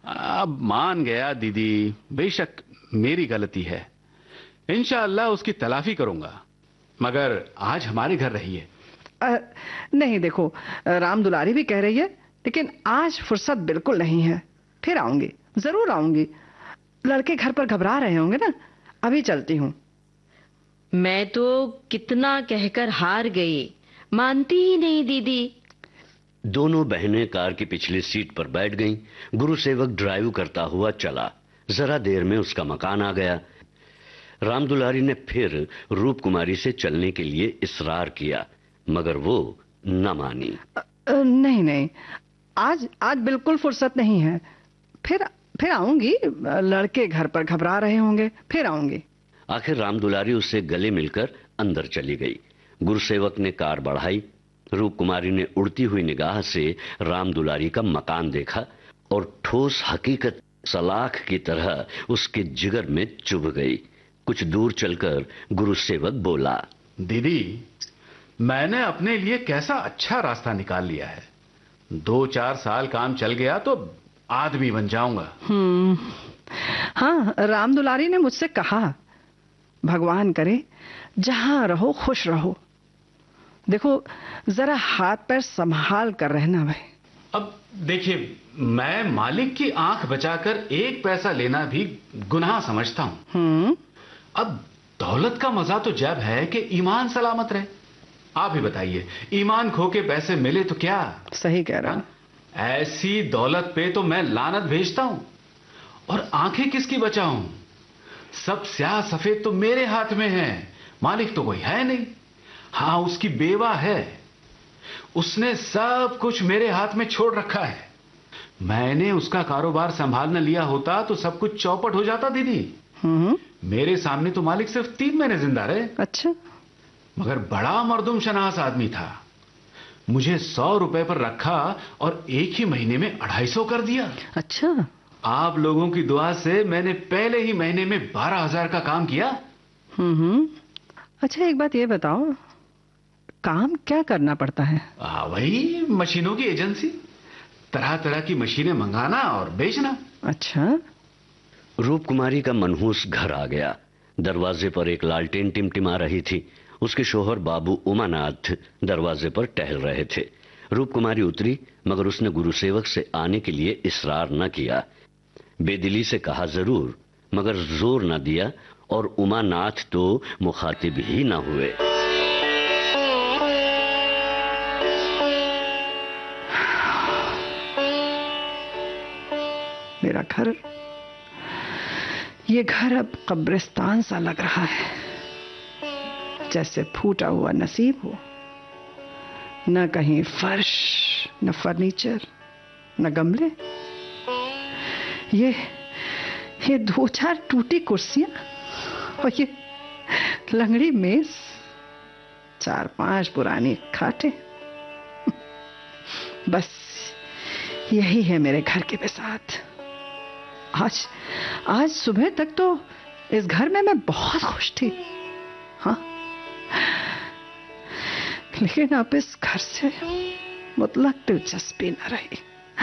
अब मान गया दीदी, बेशक मेरी गलती है। इंशाअल्लाह उसकी तलाफी करूंगा, मगर आज हमारे घर रहिए। अ, नहीं देखो, राम दुलारी भी कह रही है, लेकिन आज फुर्सत बिल्कुल नहीं है। फिर आऊंगी, जरूर आऊंगी। लड़के घर पर घबरा रहे होंगे ना। अभी चलती हूँ। मैं तो कितना कहकर हार गई, मानती ही नहीं दीदी। दोनों बहनें कार की पिछली सीट पर बैठ गईं। गुरुसेवक ड्राइव करता हुआ चला। जरा देर में उसका मकान आ गया। रामदुलारी ने फिर रूप कुमारी से चलने के लिए इसरार किया, मगर वो न मानी। नहीं नहीं, आज आज बिल्कुल फुर्सत नहीं है। फिर आऊंगी। लड़के घर पर घबरा रहे होंगे, फिर आऊंगी। आखिर रामदुलारी उससे गले मिलकर अंदर चली गई। गुरुसेवक ने कार बढ़ाई। रूप कुमारी ने उड़ती हुई निगाह से रामदुलारी का मकान देखा और ठोस हकीकत सलाख की तरह उसके जिगर में चुभ गई। कुछ दूर चलकर गुरुसेवक बोला, दीदी, मैंने अपने लिए कैसा अच्छा रास्ता निकाल लिया है। 2-4 साल काम चल गया तो आदमी बन जाऊंगा। हाँ, राम दुलारी ने मुझसे कहा, भगवान करे जहां रहो खुश रहो। देखो, जरा हाथ पैर संभाल कर रहना भाई। अब देखिए, मैं मालिक की आंख बचाकर 1 पैसा लेना भी गुनाह समझता हूं। अब दौलत का मजा तो जब है कि ईमान सलामत रहे। आप ही बताइए, ईमान खो के पैसे मिले तो क्या? सही कह रहा। ऐसी दौलत पे तो मैं लानत भेजता हूं। और आंखें किसकी बचाऊं? सब स्याह सफेद तो मेरे हाथ में है, मालिक तो कोई है नहीं। हाँ, उसकी बेवा है, उसने सब कुछ मेरे हाथ में छोड़ रखा है। मैंने उसका कारोबार संभाल न लिया होता तो सब कुछ चौपट हो जाता दीदी। मेरे सामने तो मालिक सिर्फ 3 महीने जिंदा रहे। अच्छा। मगर बड़ा मर्दुम शनास आदमी था। मुझे 100 रुपए पर रखा और एक ही महीने में 250 कर दिया। अच्छा। आप लोगों की दुआ से मैंने पहले ही महीने में 12,000 का काम किया। अच्छा, एक बात ये बताओ, काम क्या करना पड़ता है? वही मशीनों की एजेंसी, तरह तरह की मशीनें मंगाना और बेचना। अच्छा। रूप कुमारी का मनहूस घर आ गया। दरवाजे पर एक लालटेन टिमटिमा रही थी। उसके शोहर बाबू उमानाथ दरवाजे पर टहल रहे थे। रूप कुमारी उतरी, मगर उसने गुरुसेवक से आने के लिए इसरार न किया। बेदिली से कहा जरूर, मगर जोर न दिया, और उमानाथ तो मुखातिब ही न हुए। मेरा घर, ये घर अब कब्रिस्तान सा लग रहा है, जैसे फूटा हुआ नसीब हो। न कहीं फर्श, न फर्नीचर, न गमले। ये 2-4 टूटी कुर्सियां और ये लंगड़ी मेज, 4-5 पुरानी खाटें। बस यही है मेरे घर की बिसात। आज सुबह तक तो इस घर में मैं बहुत खुश थी। हाँ, लेकिन अब इस घर से मुतलक दिलचस्पी न रही।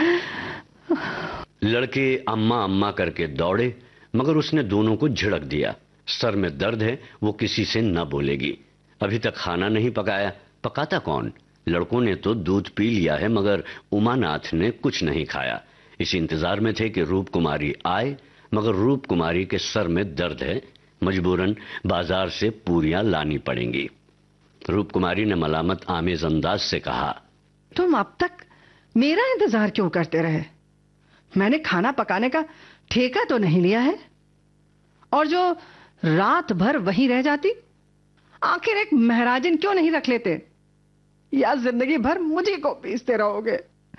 लड़के अम्मा अम्मा करके दौड़े, मगर उसने दोनों को झिड़क दिया। सर में दर्द है, वो किसी से न बोलेगी। अभी तक खाना नहीं पकाया। पकाता कौन? लड़कों ने तो दूध पी लिया है, मगर उमानाथ ने कुछ नहीं खाया। इस इंतजार में थे कि रूप कुमारी आए, मगर रूप कुमारी के सर में दर्द है। मजबूरन बाजार से पूरियां लानी पड़ेंगी। रूप कुमारी ने मलामत आमेज अंदाज से कहा, तुम अब तक मेरा इंतजार क्यों करते रहे? मैंने खाना पकाने का ठेका तो नहीं लिया है, और जो रात भर वहीं रह जाती। आखिर एक महराजिन क्यों नहीं रख लेते, या जिंदगी भर मुझे को पीसते रहोगे?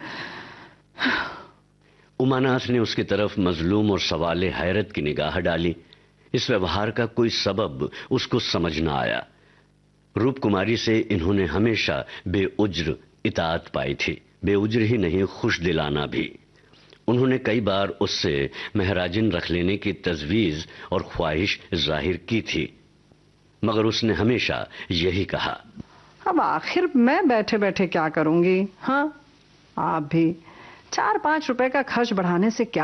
उमानाथ ने उसकी तरफ मजलूम और सवाले हैरत की निगाह डाली। इस व्यवहार का कोई सबब उसको समझ न आया। रूप कुमारी से इन्होंने हमेशा बेउज्र इताअत पाई थी। बेउज्र ही नहीं, खुश दिलाना भी। उन्होंने कई बार उससे महराजिन रख लेने की तजवीज और ख्वाहिश जाहिर की थी, मगर उसने हमेशा यही कहा, अब आखिर मैं बैठे बैठे क्या करूंगी? हाँ, आप भी 4-5 रुपए का खर्च बढ़ाने से क्या